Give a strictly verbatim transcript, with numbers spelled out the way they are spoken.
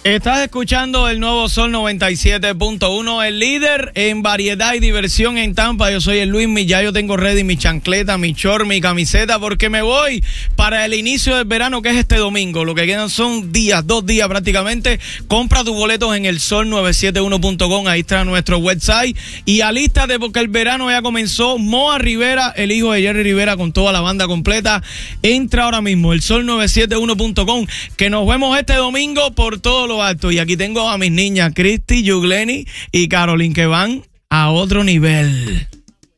Estás escuchando el nuevo Sol noventa y siete punto uno, el líder en variedad y diversión en Tampa. Yo soy el Luismi, ya yo tengo ready mi chancleta, mi short, mi camiseta, porque me voy para el inicio del verano, que es este domingo. Lo que quedan son días, dos días prácticamente. Compra tus boletos en el sol nueve siete uno punto com, ahí está nuestro website. Y alístate porque el verano ya comenzó. Moa Rivera, el hijo de Jerry Rivera, con toda la banda completa. Entra ahora mismo, el sol nueve siete uno punto com, que nos vemos este domingo por todo lo alto. Y aquí tengo a mis niñas Cristi, Yugleni y Caroline, que van a otro nivel.